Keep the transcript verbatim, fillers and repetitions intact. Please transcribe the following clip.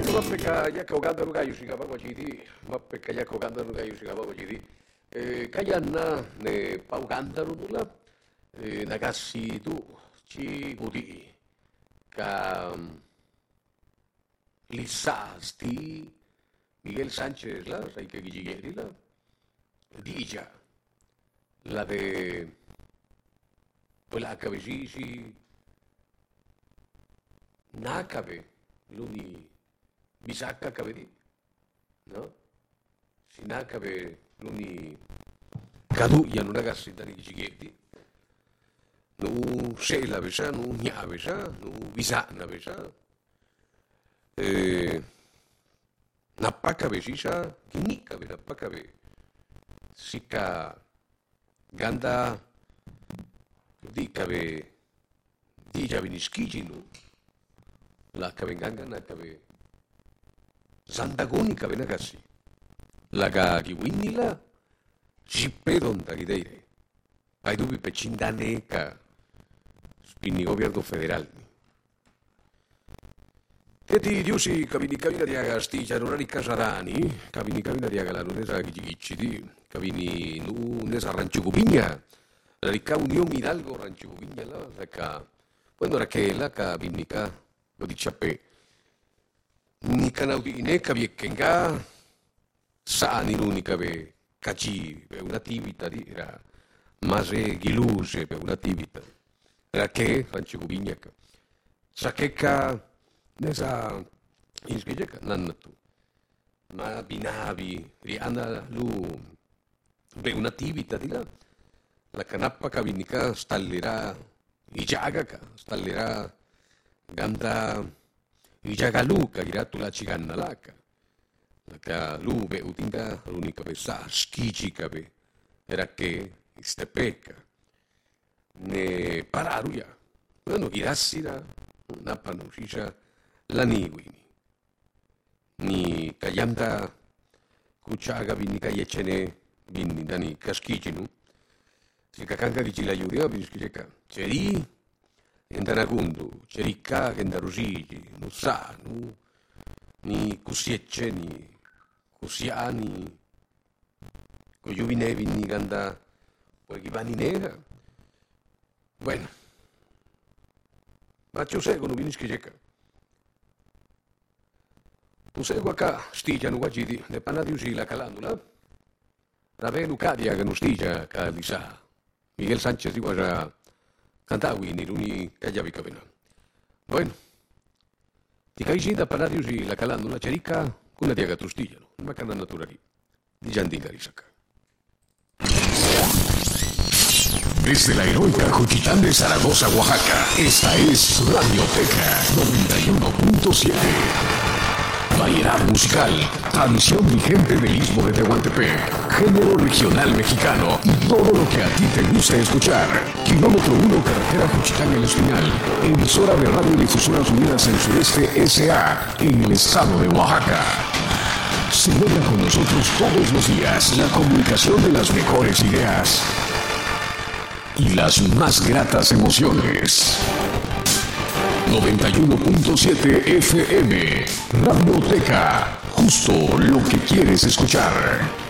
Bueno, mapeka yaka uganda nuga yusiga bago jidi, mapeka yaka uganda nuga yusiga bago jidi. Kaya na ne pa uganda nula, nagasi tu ci budi ka lisas ti Miguel Sánchez la, Raike Gigeri la, Dija, la de la cabecisi nakabe luni bisaka kabedi, no? Sinakabe luni kadu ya no ragazzi dari Gigeri, no sei la besa, no nya besa, no bisana besa. Eh, napakabe sisa, kinikabe napakabe. Sika ganda dikabe dija viniskiji no. La kabe ganga nakabe sandagoni kabe nagasi. La ga giwinila sipedon tagideire. Paidubi pechindane ka spinni gobierno federal. Eti diusi kabini kabina diaga stija nurani kasarani, kabini kabina diaga la nunesa gichidi, kabini nunesa rancho gubiña, la rica unión Hidalgo rancho gubiña la, la ka, bueno era que la kabini ka, lo dichape, ni kanaudine kabiekenga, sani l'unica be, kachi, be una attività di, era, mase giluse, be una attività, era che rancho gubiña ka, sakeka, nesa insgejeka nannatu ma binavi riana lu be un'attività di là la canappa kavinika stallera ijaga ka stallera ganda ijaga luka giratu la ciganna laka la ka lu be utinga l'unica besa skiji be era che istepeka ne pararuya bueno girasira una panusisha la niwini ni kayamda kuchaga vini kayechene vini dani kaskijinu si kakanga gijila yuria biskijeka cheri endanagundu cherika gendarusiji nusanu ni kusiecheni kusiani koyubine vini ganda puegibani nera bueno macho seguno viniskijeka Usego acá, stija no guagidi, ne panadiusi la calandula. La ve Lucadia che non stija, ca lisa. Miguel Sánchez diwa ja cantawi ni luni kajavi kabena. Bueno, ti kaisi da panadiusi la calandula cherica, kuna diaga tu stija, no? Ma cana naturali. Di Jandinga risaka. Desde la heroica Juchitán de Zaragoza, Oaxaca, esta es Radioteca noventa y uno punto siete. Variedad musical, tradición vigente del Istmo de Tehuantepec, género regional mexicano y todo lo que a ti te gusta escuchar. Kilómetro uno, carretera Juchitán El Espinal, emisora de Radiodifusoras Unidas en Sureste S A en el estado de Oaxaca. Celebra con nosotros todos los días la comunicación de las mejores ideas y las más gratas emociones. noventa y uno punto siete F M, Radioteca, justo lo que quieres escuchar.